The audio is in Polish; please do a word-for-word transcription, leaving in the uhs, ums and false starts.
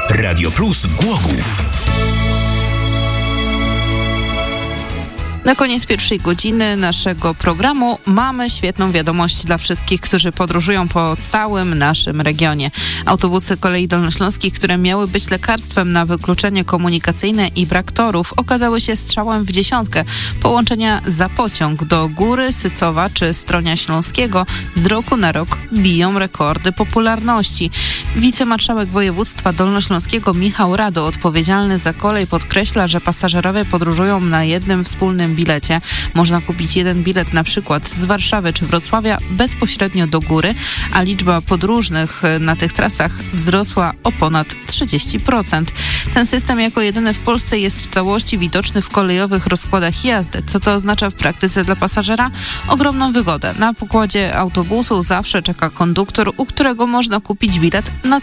Radio Plus Głogów. Na koniec pierwszej godziny naszego programu mamy świetną wiadomość dla wszystkich, którzy podróżują po całym naszym regionie. Autobusy Kolei Dolnośląskich, które miały być lekarstwem na wykluczenie komunikacyjne i brak torów, okazały się strzałem w dziesiątkę. Połączenia za pociąg do Góry, Sycowa czy Stronia Śląskiego z roku na rok biją rekordy popularności. Wicemarszałek województwa dolnośląskiego Michał Rado, odpowiedzialny za kolej, podkreśla, że pasażerowie podróżują na jednym wspólnym bilecie. Można kupić jeden bilet na przykład z Warszawy czy Wrocławia bezpośrednio do Góry, a liczba podróżnych na tych trasach wzrosła o ponad trzydzieści procent. Ten system jako jedyny w Polsce jest w całości widoczny w kolejowych rozkładach jazdy. Co to oznacza w praktyce dla pasażera? Ogromną wygodę. Na pokładzie autobusu zawsze czeka konduktor, u którego można kupić bilet na